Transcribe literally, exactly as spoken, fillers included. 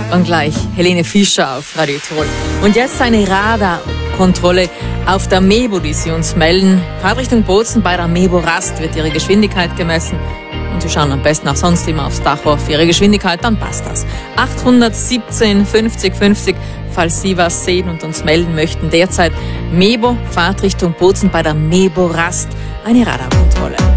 Und gleich Helene Fischer auf Radio Tirol. Und jetzt eine Radarkontrolle auf der Mebo, die Sie uns melden. Fahrtrichtung Bozen bei der Mebo-Rast wird Ihre Geschwindigkeit gemessen. Und Sie schauen am besten auch sonst immer aufs Tacho auf Ihre Geschwindigkeit, dann passt das. achthundertsiebzehn fünfzig fünfzig, falls Sie was sehen und uns melden möchten. Derzeit Mebo, Fahrtrichtung Bozen bei der Mebo-Rast. Eine Radarkontrolle.